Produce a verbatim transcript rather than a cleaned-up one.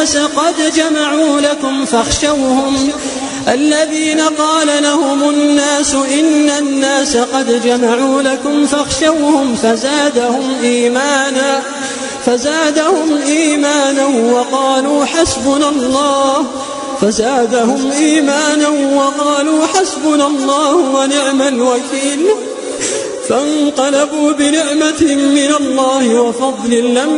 الناس قد جمعوا لكم فاخشوهم الذين قال لهم الناس إن الناس قد جمعوا لكم فاخشوهم فزادهم إيمانا فزادهم إيمانا وقالوا حسبنا الله فزادهم إيمانا وقالوا حسبنا الله ونعم الوكيل فانقلبوا بنعمة من الله وفضل لم